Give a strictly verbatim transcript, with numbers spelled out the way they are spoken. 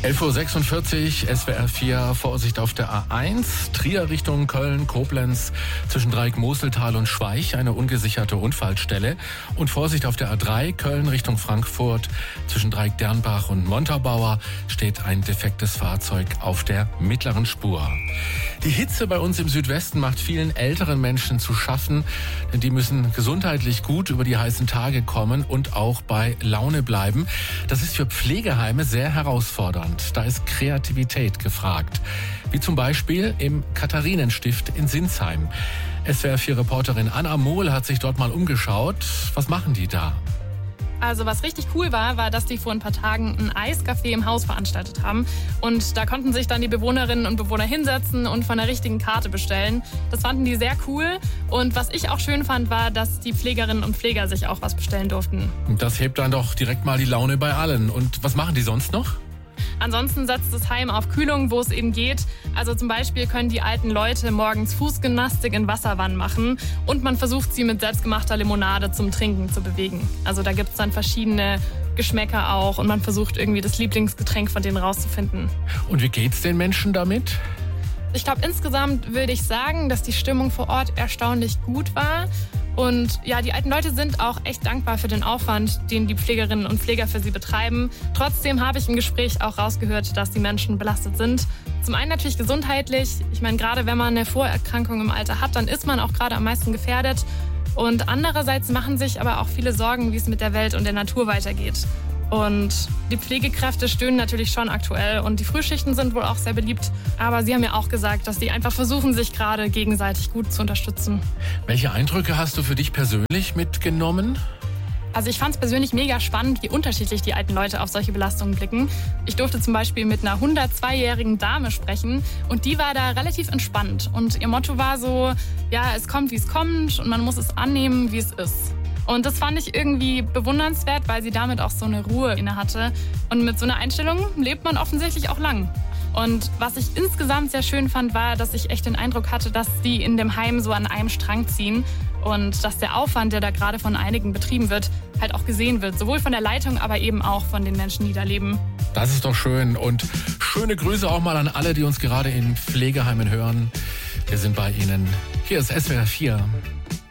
elf Uhr sechsundvierzig, S W R vier, Vorsicht auf der A eins, Trier Richtung Köln, Koblenz, zwischen Dreieck-Moseltal und Schweich, eine ungesicherte Unfallstelle. Und Vorsicht auf der A drei, Köln Richtung Frankfurt, zwischen Dreieck-Dernbach und Montabaur steht ein defektes Fahrzeug auf der mittleren Spur. Die Hitze bei uns im Südwesten macht vielen älteren Menschen zu schaffen, denn die müssen gesundheitlich gut über die heißen Tage kommen und auch bei Laune bleiben. Das ist für Pflegeheime sehr herausfordernd. Da ist Kreativität gefragt. Wie zum Beispiel im Katharinenstift in Sinsheim. S W R vier Reporterin Anna Mohl hat sich dort mal umgeschaut. Was machen die da? Also was richtig cool war, war, dass die vor ein paar Tagen ein Eiscafé im Haus veranstaltet haben. Und da konnten sich dann die Bewohnerinnen und Bewohner hinsetzen und von der richtigen Karte bestellen. Das fanden die sehr cool. Und was ich auch schön fand, war, dass die Pflegerinnen und Pfleger sich auch was bestellen durften. Das hebt dann doch direkt mal die Laune bei allen. Und was machen die sonst noch? Ansonsten setzt das Heim auf Kühlung, wo es eben geht. Also zum Beispiel können die alten Leute morgens Fußgymnastik in Wasserwannen machen und man versucht, sie mit selbstgemachter Limonade zum Trinken zu bewegen. Also da gibt es dann verschiedene Geschmäcker auch und man versucht irgendwie das Lieblingsgetränk von denen rauszufinden. Und wie geht's den Menschen damit? Ich glaube, insgesamt würde ich sagen, dass die Stimmung vor Ort erstaunlich gut war. Und ja, die alten Leute sind auch echt dankbar für den Aufwand, den die Pflegerinnen und Pfleger für sie betreiben. Trotzdem habe ich im Gespräch auch rausgehört, dass die Menschen belastet sind. Zum einen natürlich gesundheitlich. Ich meine, gerade wenn man eine Vorerkrankung im Alter hat, dann ist man auch gerade am meisten gefährdet. Und andererseits machen sich aber auch viele Sorgen, wie es mit der Welt und der Natur weitergeht. Und die Pflegekräfte stöhnen natürlich schon aktuell und die Frühschichten sind wohl auch sehr beliebt. Aber sie haben ja auch gesagt, dass sie einfach versuchen, sich gerade gegenseitig gut zu unterstützen. Welche Eindrücke hast du für dich persönlich mitgenommen? Also ich fand es persönlich mega spannend, wie unterschiedlich die alten Leute auf solche Belastungen blicken. Ich durfte zum Beispiel mit einer hundertzweijährigen Dame sprechen und die war da relativ entspannt. Und ihr Motto war so, ja, es kommt, wie es kommt und man muss es annehmen, wie es ist. Und das fand ich irgendwie bewundernswert, weil sie damit auch so eine Ruhe inne hatte. Und mit so einer Einstellung lebt man offensichtlich auch lang. Und was ich insgesamt sehr schön fand, war, dass ich echt den Eindruck hatte, dass die in dem Heim so an einem Strang ziehen. Und dass der Aufwand, der da gerade von einigen betrieben wird, halt auch gesehen wird. Sowohl von der Leitung, aber eben auch von den Menschen, die da leben. Das ist doch schön. Und schöne Grüße auch mal an alle, die uns gerade in Pflegeheimen hören. Wir sind bei Ihnen. Hier ist S W R vier.